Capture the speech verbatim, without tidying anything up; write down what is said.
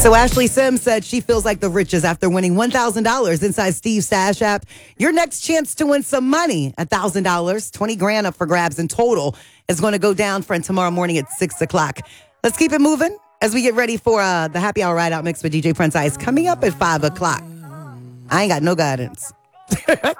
So Ashley Sims said she feels like the richest after winning one thousand dollars inside Steve's Stash app. Your next chance to win some money, one thousand dollars, twenty grand up for grabs in total, is going to go down for tomorrow morning at six o'clock. Let's keep it moving as we get ready for uh, the Happy Hour Ride Out Mix with D J Prince Ice coming up at five o'clock. I ain't got no guidance.